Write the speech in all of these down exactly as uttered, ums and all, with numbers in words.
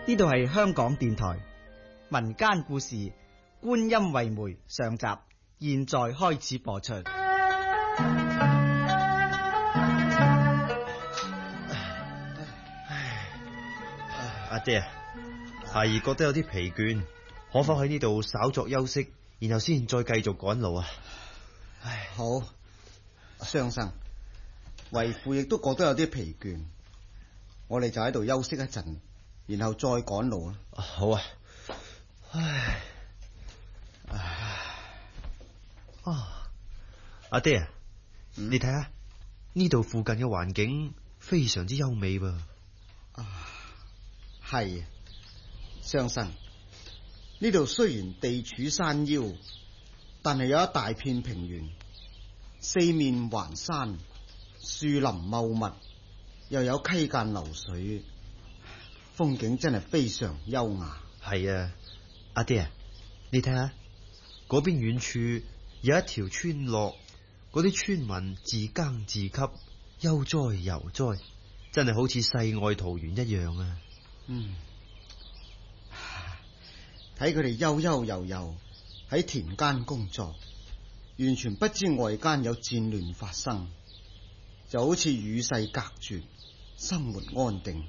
呢度係香港電台民間故事《觀音為媒》上集，現在開始播出。 阿爹啊，孩兒覺得有啲疲倦，可否喺呢度稍作休息，然後先再繼續趕路啊？ 唉，好，雙生，為父亦都覺得有啲疲倦，我哋就喺度休息一陣，然後再趕路啦。 好啊。唉，啊，阿爹啊，嗯、你睇下呢度附近嘅環境非常之優美噃。 啊，係，雙生，呢度雖然地處山腰，但係有一大片平原，四面環山，樹林茂密，又有溪澗流水，風景真係非常優雅。 係啊，阿爹啊，你睇下嗰邊遠處有一條村落，嗰啲村民自耕自給，悠哉悠哉，真係好似世外桃源一樣啊！ 嗯，睇佢哋悠悠悠悠喺田間工作，完全不知外間有戰亂發生，就好似與世隔絕，生活安定。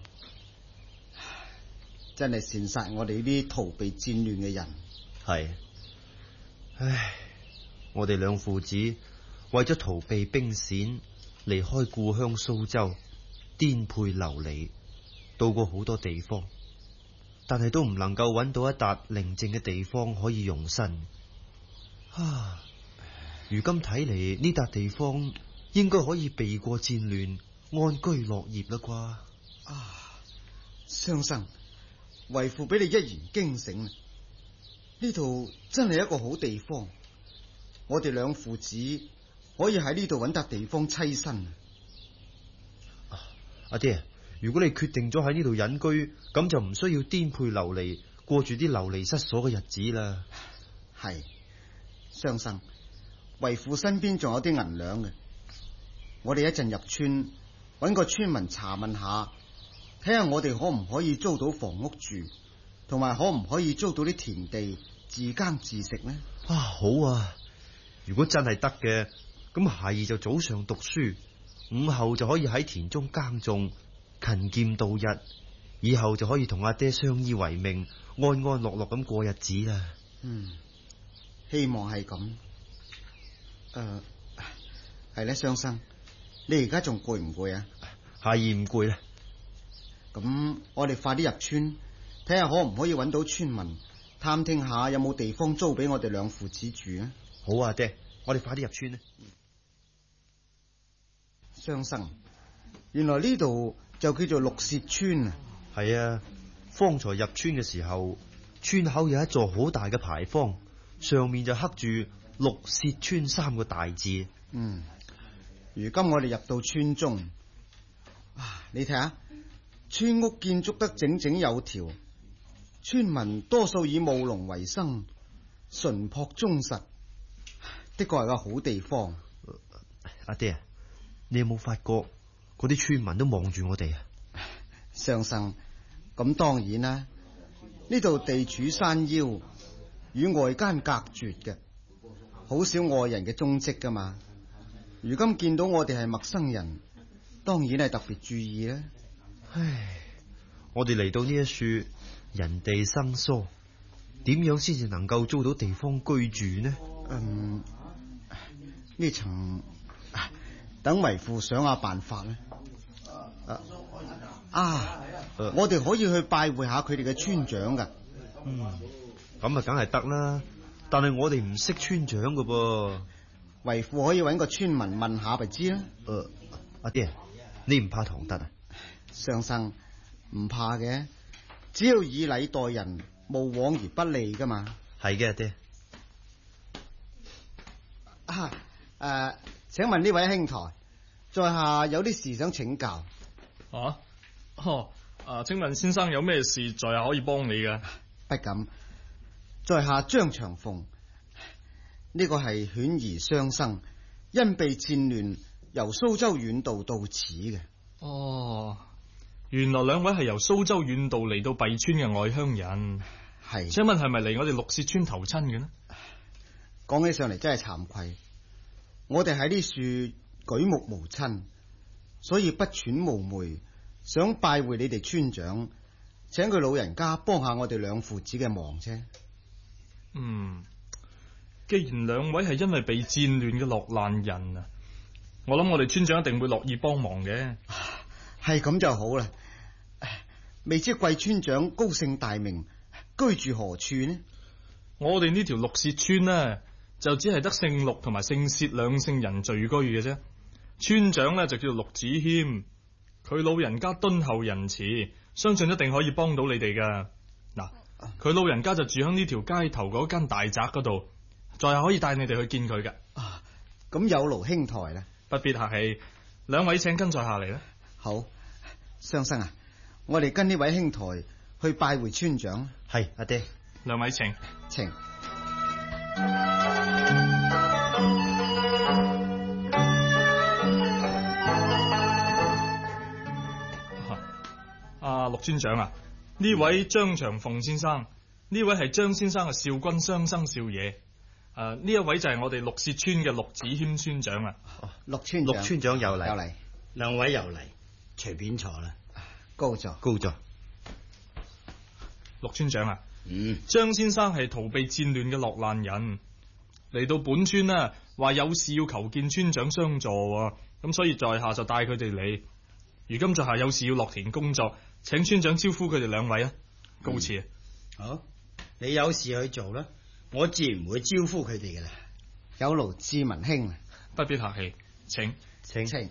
真係羨煞我哋呢啲逃避戰亂嘅人。 係，唉，我哋兩父子為咗逃避兵險，離開故鄉蘇州，顛沛流離，到過好多地方，但係都唔能夠揾到一笪寧靜嘅地方可以容身。啊，如今睇嚟呢笪地方應該可以避過戰亂，安居樂業啦啩？ 啊，雙生，為父俾你一言驚醒，呢度真係一個好地方，我哋兩父子可以喺呢度揾笪地方棲身。 啊，阿爹，如果你決定咗喺呢度隱居，咁就唔需要顛沛流離，過住啲流離失所嘅日子啦。 係，雙生，為父身邊仲有啲銀兩嘅，我哋一陣入村揾個村民查問下，睇下我哋可唔可以租到房屋住，同埋可唔可以租到啲田地自耕自食呢？ 啊，好啊！如果真係得嘅，咁孩兒就早上讀書，午後就可以喺田中耕種，勤儉度日，以後就可以同阿爹相依為命，安安樂樂咁過日子啦。 嗯，希望係咁。誒、呃，係咧，雙生，你而家仲攰唔攰啊？ 孩兒唔攰啦。 咁我哋快啲入村，睇下可唔可以揾到村民，探聽下有冇地方租俾我哋兩父子住啊！ 好啊，爹，我哋快啲入村啦。 雙生，原來呢度就叫做六薛村啊！ 係啊，方才入村嘅時候，村口有一座好大嘅牌坊，上面就刻住六薛村三個大字。 嗯，如今我哋入到村中，啊，你睇下，村屋建築得整整有條，村民多數以務農為生，淳樸忠實，的確係個好地方。 阿爹，你有冇發覺嗰啲村民都望住我哋啊？ 雙生，咁當然啦，呢度地處山腰，與外間隔絕嘅，好少外人嘅蹤跡噶嘛。如今見到我哋係陌生人，當然係特別注意啦。 唉，我哋嚟到呢一處，人地生疏，點樣先至能夠租到地方居住呢？ 嗯，呢層等為父想下辦法咧。啊，啊呃、我哋可以去拜會下佢哋嘅村長噶。 嗯，咁啊，梗係得啦。但係我哋唔識村長噶噃。 為父可以搵個村民問下咪知啦。 誒、呃，阿爹，你唔怕唐突啊？ 雙生唔怕嘅，只要以禮待人，無往而不利噶嘛。 係嘅，阿爹。 啊，誒、呃，請問呢位兄台，在下有啲事想請教。 啊，哦，啊，請問先生有咩事在下可以幫你嘅？ 不敢，在下張長鳳，呢個係犬兒雙生，因被戰亂由蘇州遠道到此嘅。 哦， 原來兩位係由蘇州遠道嚟到弊村嘅外鄉人。 係， 請問係咪嚟我哋陸氏村投親嘅呢？ 講起上嚟真係慚愧，我哋喺呢處舉目無親，所以不揣冒昧，想拜會你哋村長，請佢老人家幫下我哋兩父子嘅忙啫。 嗯，既然兩位係因為被戰亂嘅落難人啊，我諗我哋村長一定會樂意幫忙嘅。 係咁就好啦。未知貴村長高姓大名，居住何處呢？ 我哋呢條陸氏村呢，就只係得姓陸同埋姓薛兩姓人聚居嘅啫。村長呢，就叫做陸子謙，佢老人家敦厚仁慈，相信一定可以幫到你哋噶。嗱，佢老人家就住喺呢條街頭嗰間大宅嗰度，再係可以帶你哋去見佢噶。 啊，咁有勞兄台啦。 不必客氣，兩位請跟在下嚟啦。 好，雙生啊，我哋跟呢位兄台去拜會村長。 係阿爹， 兩位請請。 阿陸村長啊，呢位張長鳳先生，呢位係張先生嘅少君雙生少爺。誒，呢一位就係我哋陸氏村嘅陸子謙村長啊。 陸村長， 陸村長又嚟， 又嚟， 兩位又嚟，隨便坐啦。 高座， 高座。 陸村長啊， 嗯， 張先生係逃避戰亂嘅落難人，嚟到本村呢，話有事要求見村長相助，咁所以在下就帶佢哋嚟。如今在下有事要落田工作，請村長招呼佢哋兩位啊。告辭啊。 嗯，好，你有事去做啦，我自然會招呼佢哋嘅啦。 有勞志文兄啊。 不必客氣，請請請。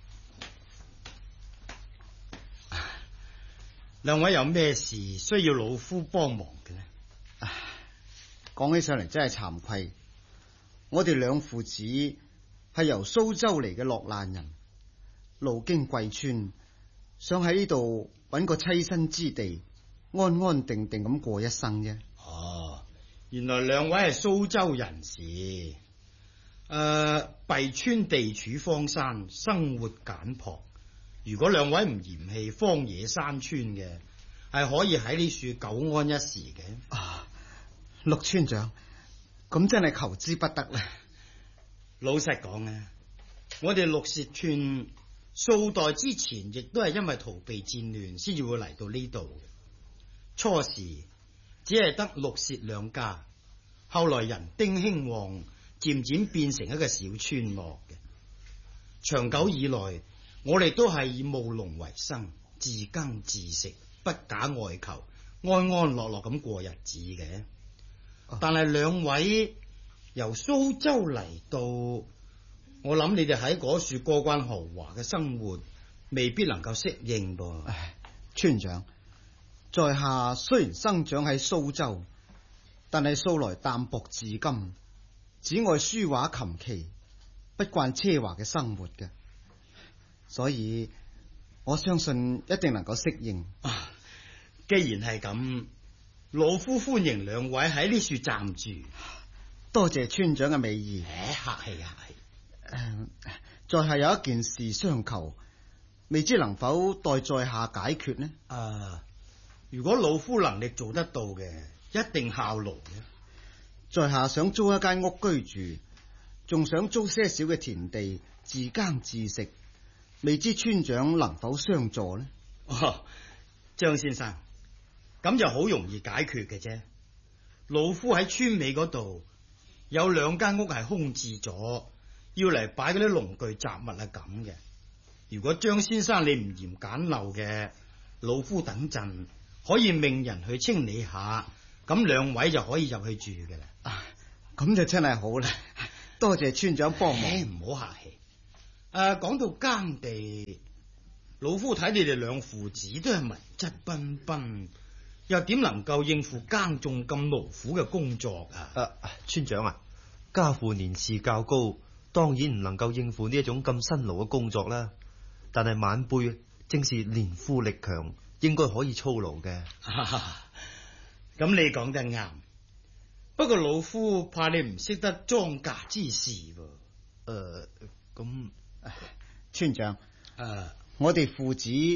兩位有咩事需要老夫幫忙嘅呢？ 講起上嚟真係慚愧，我哋兩父子係由蘇州嚟嘅落難人，路經貴村，想喺呢度揾個棲身之地，安安定定咁過一生啫。 哦，原來兩位係蘇州人士。誒、呃，弊村地處荒山，生活簡樸。如果兩位唔嫌棄荒野山村嘅，係可以喺呢處久安一時嘅。 啊，陸村長，咁真係求之不得啦。 老實講啊，我哋陸氏村數代之前亦都係因為逃避戰亂，先至會嚟到呢度嘅。初時只係得陸氏兩家，後來人丁興旺，漸漸變成一個小村落嘅。長久以來，我哋都係以務農為生，自耕自食，不假外求，安安樂樂咁過日子嘅。但係兩位由蘇州嚟到，我諗你哋喺嗰處過慣豪華嘅生活，未必能夠適應噃。 村長，在下雖然生長喺蘇州，但係素來淡薄至今，只愛書畫琴棋，不慣奢華嘅生活嘅。所以我相信一定能夠適應。 啊，既然係咁，老夫歡迎兩位喺呢處暫住。 多謝村長嘅美意。 誒，客氣客氣。 呃，在下有一件事相求，未知能否代在下解決呢？ 啊，如果老夫能力做得到嘅，一定效勞嘅。 在下想租一間屋居住，仲想租些少嘅田地，自耕自食。未知村長能否相助呢？ 哦，張先生，咁就好容易解決嘅啫。老夫喺村尾嗰度有兩間屋係空置咗，要嚟擺嗰啲農具雜物啊咁嘅。如果張先生你唔嫌簡陋嘅，老夫等陣可以命人去清理下，咁兩位就可以入去住嘅啦。 啊，咁就真係好啦，多謝村長幫忙。 唔好客氣。誒、啊，講到耕地，老夫睇你哋兩父子都係文質彬彬，又點能夠應付耕種咁勞苦嘅工作啊？ 誒、啊，村長啊，家父年事較高，當然唔能夠應付呢一種咁辛勞嘅工作啦。但係晚輩正是年富力強，應該可以操勞嘅。 咁你講得啱，不過老夫怕你唔識得莊稼之事喎。誒、 呃，咁。 村長， 誒、啊， 我哋父子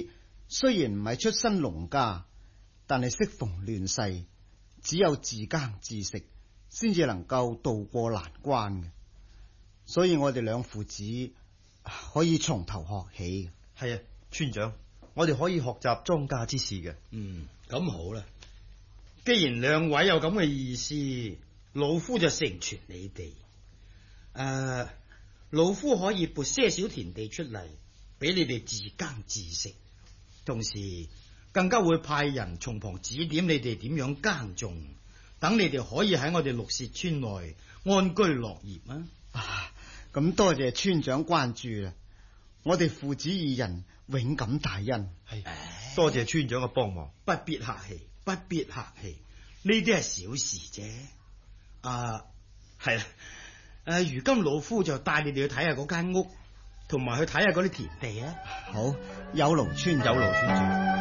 雖然唔係出身農家，但係適逢亂世，只有自耕自食，先至能夠渡過難關嘅。所以我哋兩父子可以從頭學起。 係啊，村長，我哋可以學習莊稼之事嘅。 嗯，咁好啦。既然兩位有咁嘅意思，老夫就成全你哋。誒、呃，老夫可以撥些少田地出嚟，俾你哋自耕自食，同時更加會派人從旁指點你哋點樣耕種，等你哋可以喺我哋綠舌村內安居樂業啊！ 啊，咁多謝村長關注啦，我哋父子二人永感大恩。 係，多謝村長嘅幫忙。 不必客氣，不必客氣，呢啲係小事啫。啊，係啦，誒，如今老夫就帶你哋去睇下嗰間屋，同埋去睇下嗰啲田地啊。 好，有勞村有勞村長。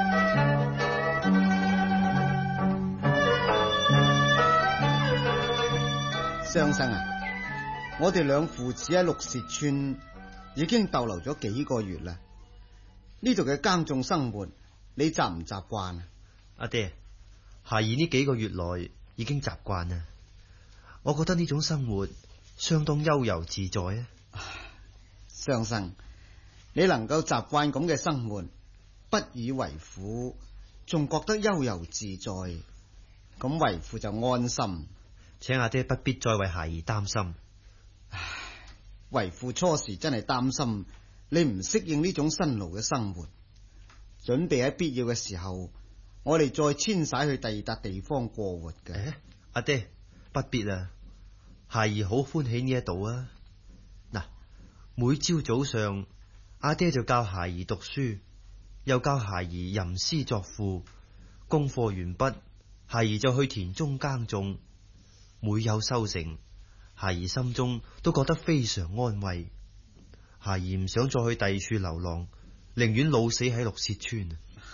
雙生啊，我哋兩父子喺綠舌村已經逗留咗幾個月啦。呢度嘅耕種生活，你習唔習慣啊？ 阿爹，孩兒呢幾個月來已經習慣啦。我覺得呢種生活相當悠游自在啊。 雙生，你能夠習慣咁嘅生活，不以為苦，仲覺得悠游自在，咁為父就安心。 請阿爹不必再為孩兒擔心。 唉，為父初時真係擔心你唔適應呢種辛勞嘅生活，準備喺必要嘅時候，我哋再遷徙去第二笪地方過活嘅。 誒，阿爹不必啦，孩兒好歡喜呢一度啊。嗱，每朝早上阿爹就教孩兒讀書，又教孩兒吟詩作賦，功課完畢，孩兒就去田中耕種。每有收成，孩兒心中都覺得非常安慰。孩兒唔想再去第二處流浪，寧願老死喺綠舌村。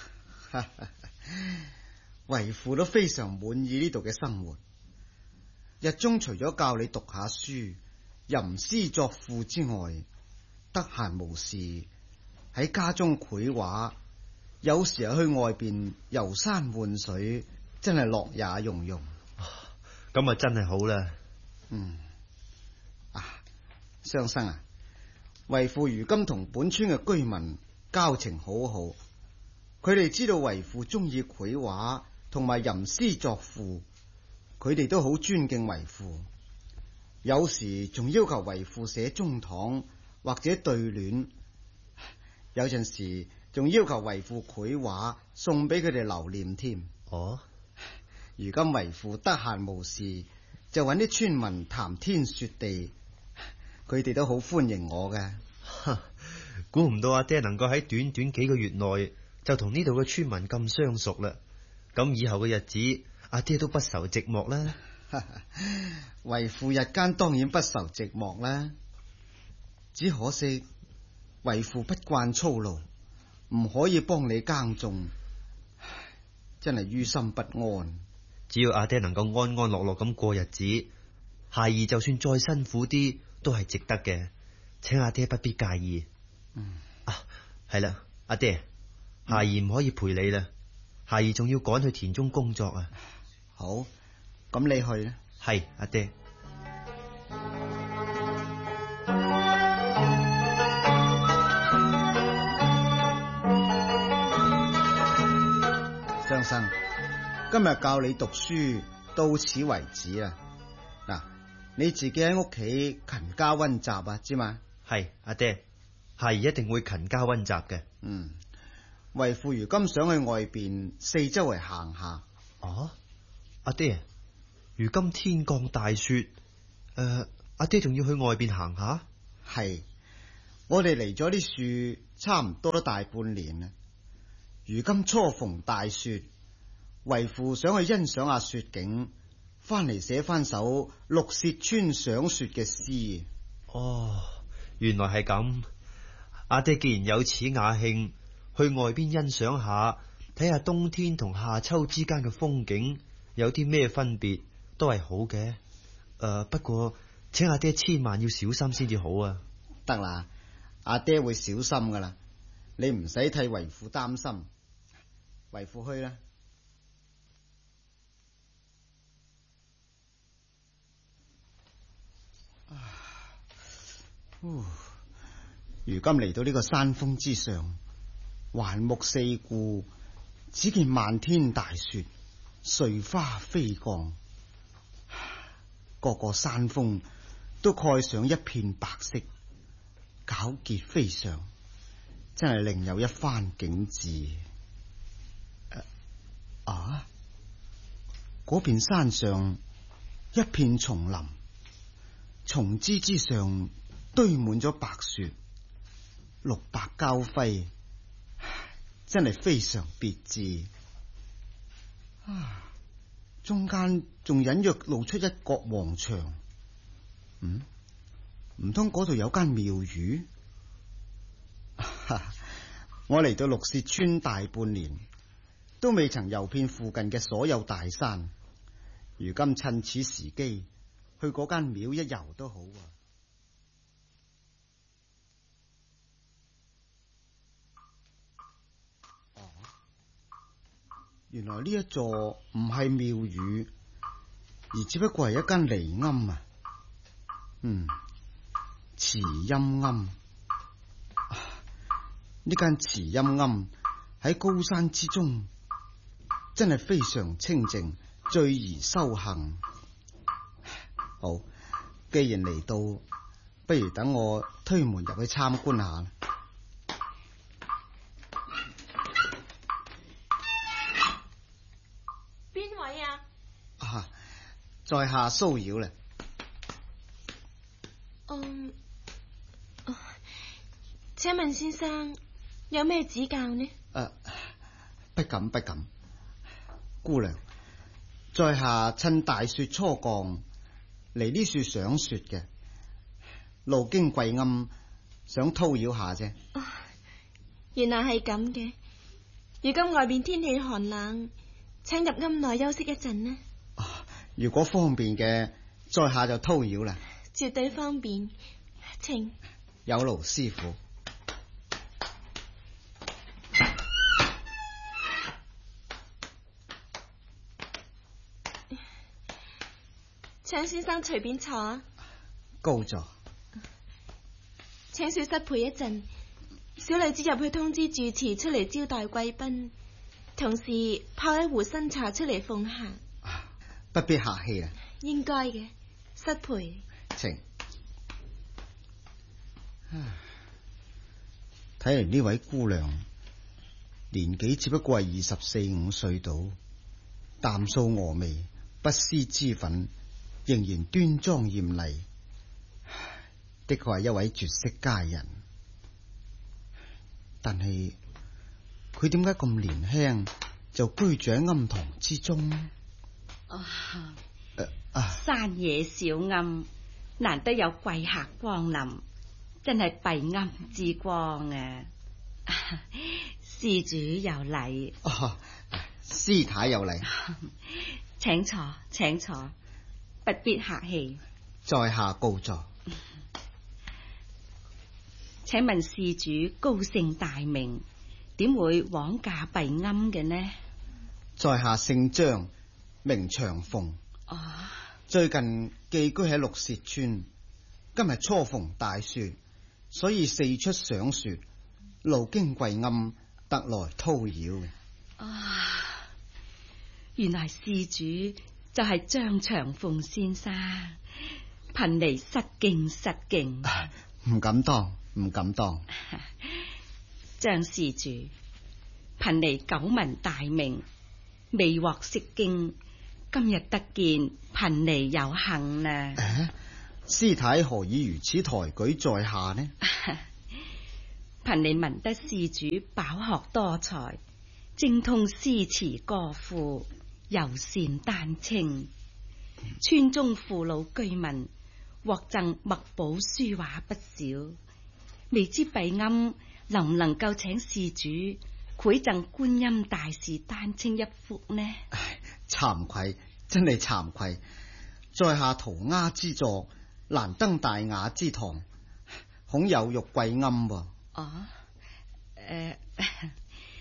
為父都非常滿意呢度嘅生活。日中除咗教你讀下書、吟詩作賦之外，得閒無事喺家中繪畫，有時又去外邊遊山玩水，真係樂也融融。 咁啊，真係好啦。 嗯，啊，雙生啊，為父如今同本村嘅居民交情好好，佢哋知道為父中意繪畫同埋吟詩作賦，佢哋都好尊敬為父，有時仲要求為父寫中堂或者對聯，有陣時仲要求為父繪畫送俾佢哋留念添。 哦。 如今為父得閒無事，就揾啲村民談天說地，佢哋都好歡迎我嘅。 估唔到阿爹能夠喺短短幾個月內就同呢度嘅村民咁相熟啦。咁以後嘅日子，阿爹都不愁寂寞啦。 為父日間當然不愁寂寞啦，只可惜為父不慣操勞，唔可以幫你耕種，真係於心不安。 只要阿爹能夠安安樂樂咁過日子，孩兒就算再辛苦啲都係值得嘅，請阿爹不必介意。 嗯， 啊，係啦，阿爹，孩兒唔可以陪你啦，孩兒仲要趕去田中工作啊。 好，咁你去啦。 係，阿爹。 張生，今日教你讀書到此為止啦。嗱，你自己喺屋企勤加温習啊，知嘛？ 係，阿爹，孩兒一定會勤加温習嘅。 嗯，為父如今想去外邊四周圍行下。 哦，阿爹，如今天降大雪，誒、呃，阿爹仲要去外邊行下？ 係，我哋嚟咗啲樹差唔多都大半年啦。如今初逢大雪，為父想去欣賞下雪景，翻嚟寫翻首綠舌村賞雪嘅詩。 哦，原來係咁。阿爹既然有此雅興，去外邊欣賞下，睇下冬天同夏秋之間嘅風景有啲咩分別，都係好嘅。誒、呃，不過請阿爹千萬要小心先至好啊。 得啦，阿爹會小心噶啦，你唔使替為父擔心。 為父去啦。如今嚟到呢個山峰之上，環目四顧，只見漫天大雪，碎花飛降，各個山峰都蓋上一片白色，皎潔非常，真係另有一番景致。啊！嗰片山上一片叢林，叢枝之上堆滿咗白雪，綠白交輝，真係非常別致。啊！中間仲隱約露出一角黃牆，嗯，唔通嗰度有間廟宇？我嚟到綠屑村大半年，都未曾遊遍附近嘅所有大山，如今趁此時機去嗰間廟一遊都好啊！哦，原來呢一座唔係廟宇，而只不過係一間離庵啊！嗯，慈陰庵。呢間慈陰庵喺高山之中，真係非常清靜，最宜修行。好，既然嚟到，不如等我推門入去參觀下。 邊位啊？ 啊，在下騷擾啦。 嗯，哦，請問先生有咩指教呢？ 誒、啊，不敢不敢，姑娘，在下趁大雪初降嚟呢處賞雪嘅，路經貴庵，想叨擾下啫。 哦，原來係咁嘅。如今外邊天氣寒冷，請入庵內休息一陣呢。 啊，如果方便嘅，在下就叨擾啦。 絕對方便，請。 有勞師傅。 請先生隨便坐啊。 高座。 請小室陪一陣，小女子入去通知住持出嚟招待貴賓，同時泡一壺新茶出嚟奉行。 不必客氣啊。 應該嘅，失陪。 請。睇嚟呢位姑娘年紀只不過係二十四五歲到，淡素峨眉，不施脂粉，仍然端莊艷麗，的確係一位絕色佳人。但係佢點解咁年輕就居住喺庵堂之中呢？ 啊呃啊、 山野小庵，難得有貴客光臨，真係閉庵之光啊！施主有禮。 啊，師太有禮。 請坐，請坐，不必客氣。 在下告座。 請問施主高姓大名，點會枉駕閉庵嘅呢？ 在下姓張，名長鳳。 哦， 最近寄居喺綠屑村，今日初逢大雪，所以四出賞雪，路經貴庵，特來叨擾。 啊，原來施主就係張長鳳先生，貧尼失敬失敬。 唔敢當，唔敢當。 張施主，貧尼久聞大名，未獲釋經，今日得見貧尼有幸啦。 啊，師太何以如此抬舉在下呢？ 貧尼聞得施主飽學多才，精通詩詞歌賦，尤善丹青，村中父老居民獲贈墨寶書畫不少，未知閉庵能唔能夠請施主繪贈觀音大士丹青一幅呢？ 唉，慚愧，真係慚愧，在下塗鴉之作難登大雅之堂，恐有辱貴庵。 哦，誒、呃，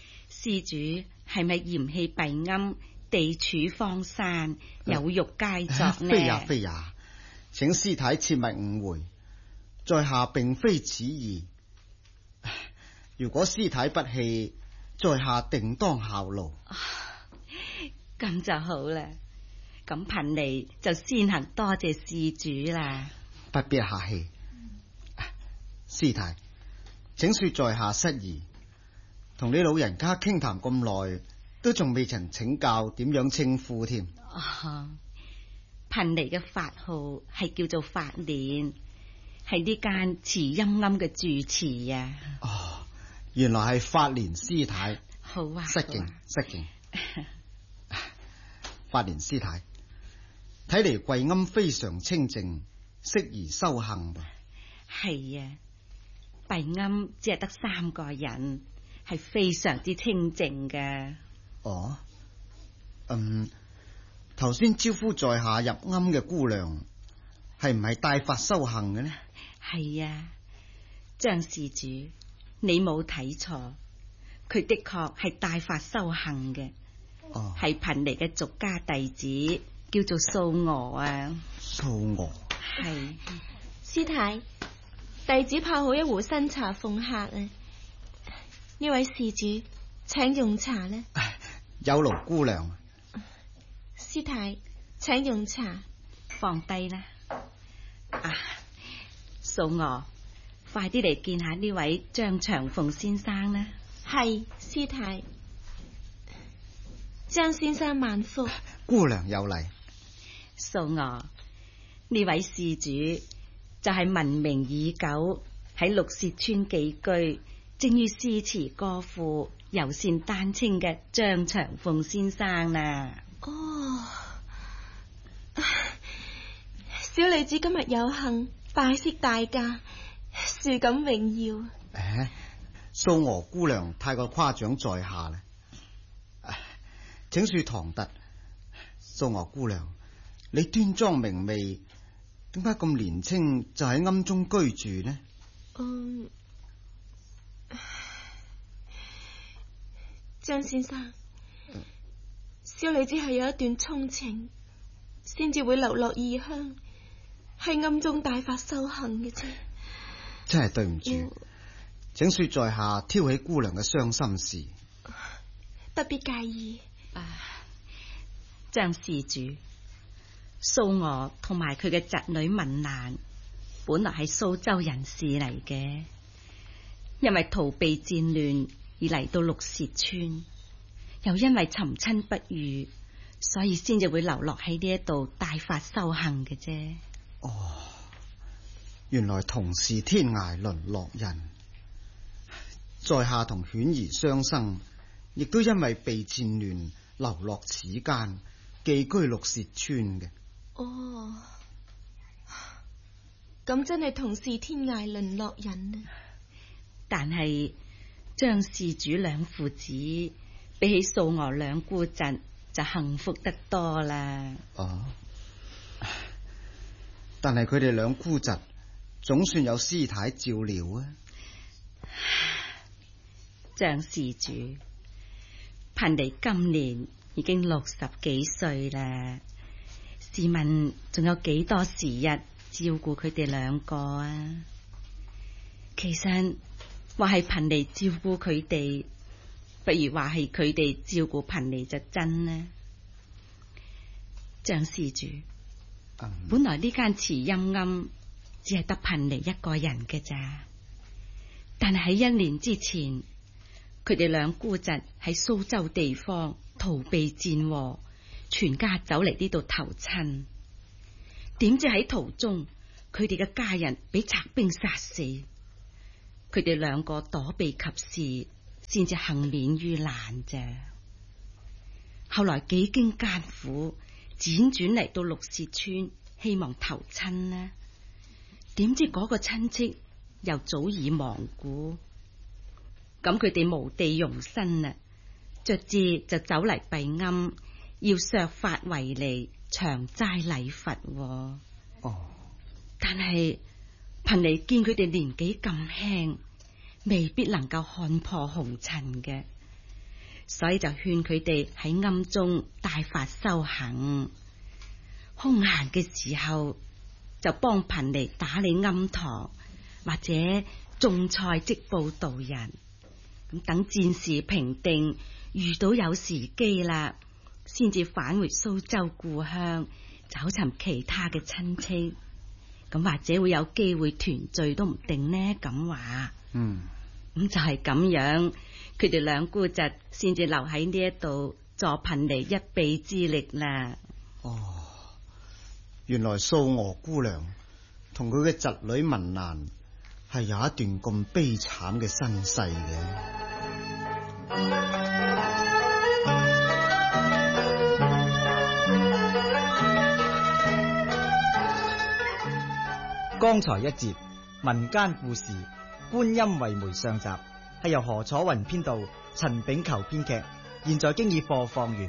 施主係咪嫌棄弊庵地處荒山，有辱佳作呢？ 非也非也，請師太切勿誤會，在下並非此意。如果師太不棄，在下定當效勞。 咁就好啦，咁貧尼就先行多謝施主啦。 不必客氣，師太，請說在下失儀，同你老人家傾談咁耐，都仲未曾請教點樣稱呼添。 哦，貧尼嘅法號係叫做法蓮，係呢間慈陰庵嘅住持啊。 哦，原來係法蓮師太。 好啊， 失敬好啊失敬。法蓮師太，睇嚟貴庵非常清靜，適宜修行噃。 係啊，弊庵只係得三個人，係非常之清靜嘅。 哦，嗯，頭先招呼在下入庵嘅姑娘，係唔係帶法修行嘅呢？ 係啊，張施主，你冇睇錯，佢的確係帶法修行嘅。 哦， 係貧尼嘅俗家弟子，叫做素娥啊。 素娥係， 師太，弟子泡好一壺新茶奉客啊！呢位施主，請用茶呢。 有勞姑娘。 師太，請用茶。 放低啦。啊，素娥，快啲嚟見下呢位張長鳳先生啦。 係，師太。張先生萬福。 姑娘有禮。 素娥，呢位施主就係聞名已久，喺綠屑村寄居，精於詩詞歌賦、柔善丹青嘅張長鳳先生啦。 哦，小女子今日有幸拜識大駕，殊感榮耀。 誒，素娥姑娘太過誇獎在下啦。請恕唐突，素娥姑娘，你端莊明媚，點解咁年青就喺庵中居住呢？ 嗯，張先生，小女子係有一段衷情，先至會流落異鄉，喺暗中大法修行嘅啫。 真係對唔住， 嗯、 請說在下挑起姑娘嘅傷心事。 不必介意。 啊，張施主，素娥同埋佢嘅侄女文蘭，本來係蘇州人士嚟嘅，因為逃避戰亂而嚟到綠屑村，又因為尋親不遇，所以先至會流落喺呢一度大法修行嘅啫。 哦，原來同是天涯淪落人，在下同犬兒相生，亦都因為被戰亂流落此間，寄居綠屑村嘅。 哦，咁真係同是天涯淪落人啊！ 但係張施主兩父子比起素娥兩姑侄就幸福得多啦。 哦，但係佢哋兩姑侄總算有師太照料啊。 張施主，貧尼今年已經六十幾歲啦，試問仲有幾多時日照顧佢哋兩個啊？其實話係貧尼照顧佢哋，不如話係佢哋照顧貧尼就真啦。張施主， 嗯、 本來呢間慈陰庵只係得貧尼一個人嘅咋，但係喺一年之前，佢哋兩姑侄喺蘇州地方逃避戰禍，全家走嚟呢度投親。點知喺途中，佢哋嘅家人俾賊兵殺死，佢哋兩個躲避及時，先至幸免於難咋。後來幾經艱苦，輾轉嚟到綠屑村，希望投親呢。點知嗰個親戚又早已亡故。咁佢哋無地容身啦，卒之就走嚟閉庵，要削髮為尼，長齋禮佛。 哦， 但係貧尼見佢哋年紀咁輕，未必能夠看破紅塵嘅， 所以就勸佢哋喺暗中大法修行。空閒嘅時候就幫貧尼打理庵堂，或者種菜織布渡人。咁等戰事平定，遇到有時機啦，先至返回蘇州故鄉，找尋其他嘅親戚。咁或者會有機會團聚都唔定呢。咁話， 嗯， 咁就係咁樣，佢哋兩姑侄先至留喺呢一度助貧尼一臂之力啦。 哦，原來蘇娥姑娘同佢嘅侄女文蘭係有一段咁悲慘嘅身世嘅。 剛才一節民間故事《觀音為媒》上集係由何楚雲編導，陳炳求編劇，現在經已播放完。